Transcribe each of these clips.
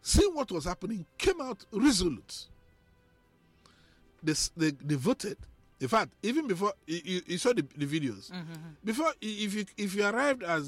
seeing what was happening, came out resolute. They voted. In fact, even before you saw the videos, before if you arrived as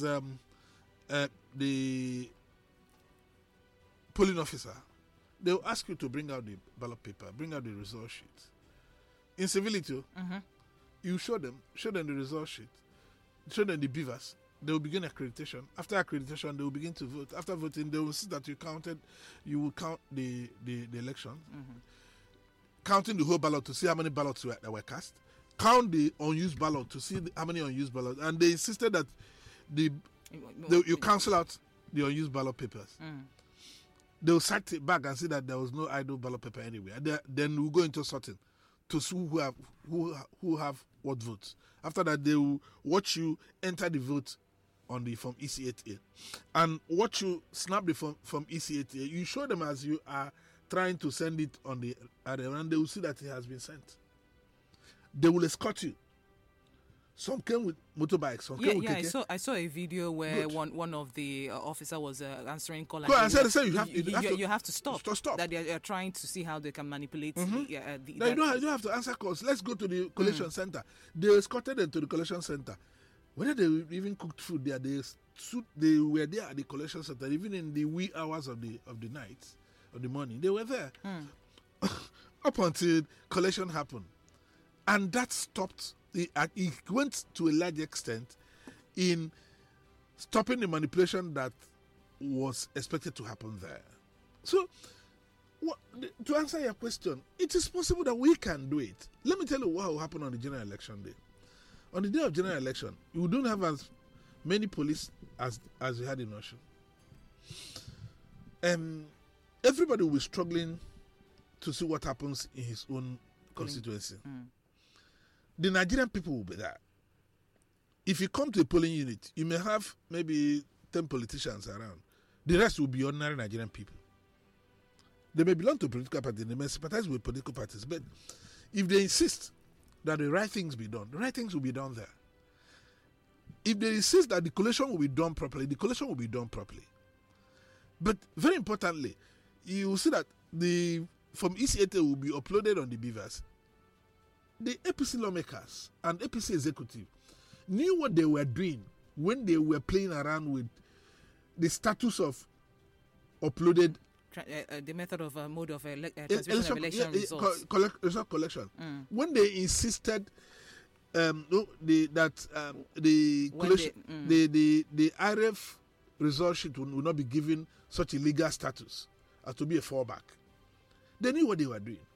the polling officer, they'll ask you to bring out the ballot paper, bring out the result sheet. In civility, you show them the result sheet, show them the beavers. They will begin accreditation. After accreditation, they will begin to vote. After voting, they will see that you will count the election. Counting the whole ballot to see how many ballots that were cast. Count the unused ballot to see how many unused ballots. And they insisted that you cancel out the unused ballot papers. They will cite it back and see that there was no idle ballot paper anywhere. Then we'll go into sorting to see who have what votes. After that, they will watch you enter the vote on the form EC8A. And watch you snap the form from EC8A. You show them as you are trying to send it on the area, and they will see that it has been sent. They will escort you. Some came with motorbikes, some came with keke. I saw a video where one of the officer was answering call. And said you have to stop. Stop. That they are trying to see how they can manipulate. You don't have to answer calls. Let's go to the collation center. They escorted them to the collation center. Whether they even cooked food there, they were there at the collection center, even in the wee hours of the night. Of the morning, they were there up until collection happened, and that stopped. It went to a large extent in stopping the manipulation that was expected to happen there. So, to answer your question, it is possible that we can do it. Let me tell you what will happen on the general election day. On the day of general election, you don't have as many police as you had in Russia. Everybody will be struggling to see what happens in his own constituency. The Nigerian people will be there. If you come to a polling unit, you may have maybe 10 politicians around. The rest will be ordinary Nigerian people. They may belong to a political party, they may sympathize with political parties, but if they insist that the right things be done, the right things will be done there. If they insist that the collation will be done properly, the collation will be done properly. But very importantly, you will see that from EC8A will be uploaded on the beavers. The APC lawmakers and APC executive knew what they were doing when they were playing around with the status of uploaded the method of mode of transmission of election results. Result collection. When they insisted the IRF result sheet will not be given such a legal status as to be a fallback. They knew what they were doing.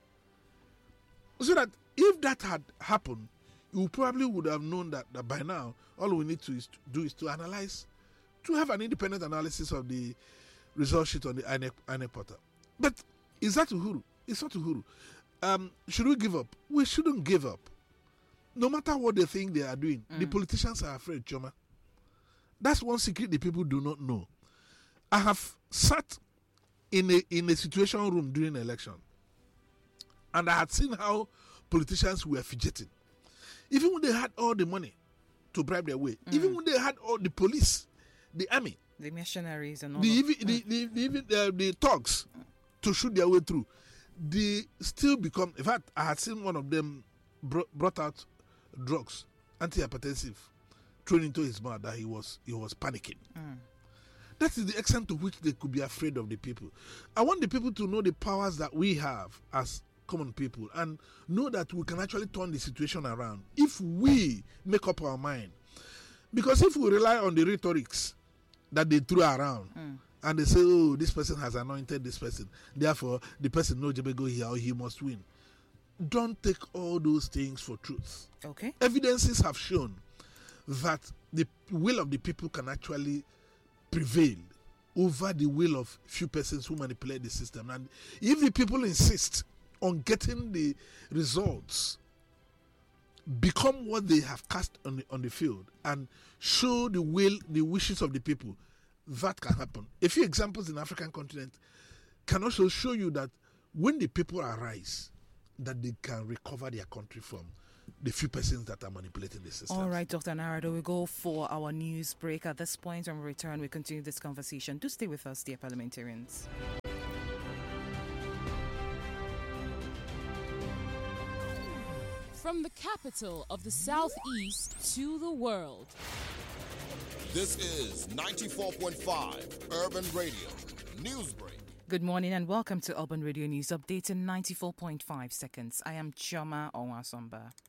So that if that had happened, you probably would have known that by now, all we need to do is to analyze, to have an independent analysis of the result sheet on the INEC portal. But is that Uhuru? It's not Uhuru. Should we give up? We shouldn't give up. No matter what they think they are doing, the politicians are afraid, Choma. That's one secret the people do not know. I have sat in a situation room during the election, and I had seen how politicians were fidgeting. Even when they had all the money to bribe their way, even when they had all the police, the army, the mercenaries and all the thugs to shoot their way through, they still become. In fact, I had seen one of them brought out drugs, antihypertensive, thrown into his mouth that he was panicking. That is the extent to which they could be afraid of the people. I want the people to know the powers that we have as common people and know that we can actually turn the situation around if we make up our mind. Because if we rely on the rhetorics that they throw around and they say, oh, this person has anointed this person, therefore the person knows Jebe go here or he must win. Don't take all those things for truth. Okay. Evidences have shown that the will of the people can actually prevail over the will of few persons who manipulate the system. And if the people insist on getting the results, become what they have cast on the field, and show the wishes of the people, that can happen. A few examples in the African continent can also show you that when the people arise, that they can recover their country from the few persons that are manipulating the system. All right, Dr. Narado, we go for our news break. At this point, when we return, we continue this conversation. Do stay with us, dear parliamentarians. From the capital of the Southeast to the world. This is 94.5 Urban Radio Newsbreak. Good morning and welcome to Urban Radio News Update in 94.5 seconds. I am Chioma Onwasomba.